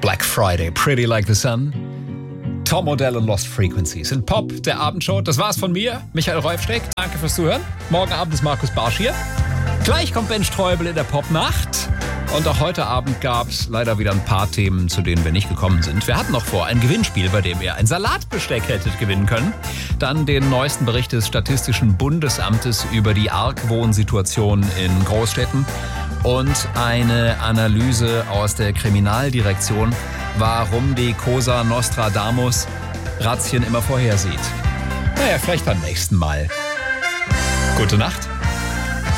Black Friday, Pretty Like the Sun. Tom Odell und Lost Frequencies in Pop, der Abendshow. Das war's von mir, Michael Räufsteck. Danke fürs Zuhören. Morgen Abend ist Markus Barsch hier. Gleich kommt Ben Streubel in der Popnacht. Und auch heute Abend gab's leider wieder ein paar Themen, zu denen wir nicht gekommen sind. Wir hatten noch vor ein Gewinnspiel, bei dem ihr ein Salatbesteck hättet gewinnen können. Dann den neuesten Bericht des Statistischen Bundesamtes über die Argwohnsituation in Großstädten. Und eine Analyse aus der Kriminaldirektion, warum die Cosa Nostradamus Razzien immer vorhersieht. Naja, vielleicht beim nächsten Mal. Gute Nacht.